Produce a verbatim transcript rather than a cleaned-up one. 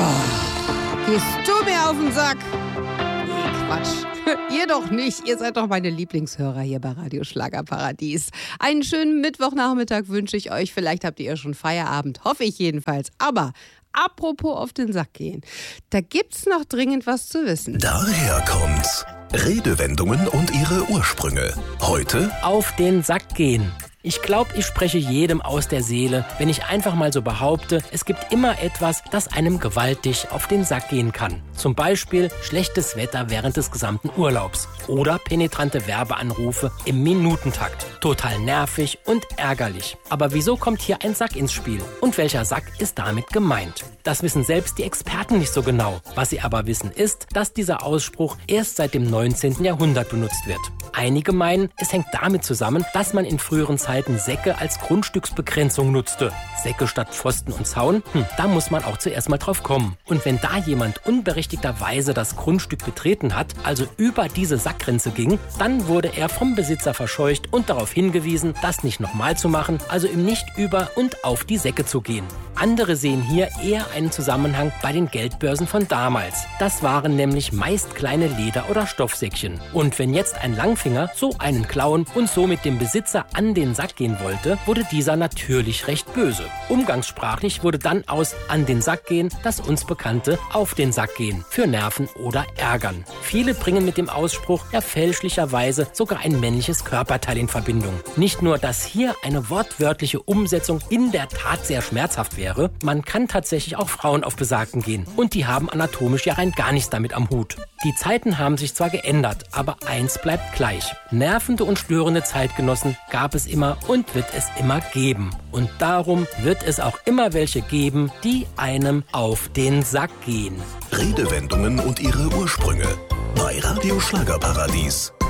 Oh, gehst du mir auf den Sack? Nee, Quatsch. Ihr doch nicht. Ihr seid doch meine Lieblingshörer hier bei Radio Schlagerparadies. Einen schönen Mittwochnachmittag wünsche ich euch. Vielleicht habt ihr schon Feierabend, hoffe ich jedenfalls. Aber apropos auf den Sack gehen, da gibt's noch dringend was zu wissen. Daher kommt's. Redewendungen und ihre Ursprünge. Heute auf den Sack gehen. Ich glaube, ich spreche jedem aus der Seele, wenn ich einfach mal so behaupte, es gibt immer etwas, das einem gewaltig auf den Sack gehen kann. Zum Beispiel schlechtes Wetter während des gesamten Urlaubs oder penetrante Werbeanrufe im Minutentakt. Total nervig und ärgerlich. Aber wieso kommt hier ein Sack ins Spiel? Und welcher Sack ist damit gemeint? Das wissen selbst die Experten nicht so genau. Was sie aber wissen ist, dass dieser Ausspruch erst seit dem neunzehnten Jahrhundert benutzt wird. Einige meinen, es hängt damit zusammen, dass man in früheren Zeiten Säcke als Grundstücksbegrenzung nutzte. Säcke statt Pfosten und Zaun? Hm, da muss man auch zuerst mal drauf kommen. Und wenn da jemand unberechtigterweise das Grundstück betreten hat, also über diese Sackgrenze ging, dann wurde er vom Besitzer verscheucht und darauf hingewiesen, das nicht nochmal zu machen, also ihm nicht über und auf die Säcke zu gehen. Andere sehen hier eher einen Zusammenhang bei den Geldbörsen von damals. Das waren nämlich meist kleine Leder- oder Stoffsäckchen. Und wenn jetzt ein Langfinger so einen klauen und somit dem Besitzer an den Sack gehen wollte, wurde dieser natürlich recht böse. Umgangssprachlich wurde dann aus an den Sack gehen das uns bekannte auf den Sack gehen für Nerven oder Ärgern. Viele bringen mit dem Ausspruch ja fälschlicherweise sogar ein männliches Körperteil in Verbindung. Nicht nur, dass hier eine wortwörtliche Umsetzung in der Tat sehr schmerzhaft wäre, man kann tatsächlich auch Frauen auf Besagten gehen. Und die haben anatomisch ja rein gar nichts damit am Hut. Die Zeiten haben sich zwar geändert, aber eins bleibt gleich. Nervende und störende Zeitgenossen gab es immer und wird es immer geben. Und darum wird es auch immer welche geben, die einem auf den Sack gehen. Redewendungen und ihre Ursprünge. Bei Radio Schlagerparadies.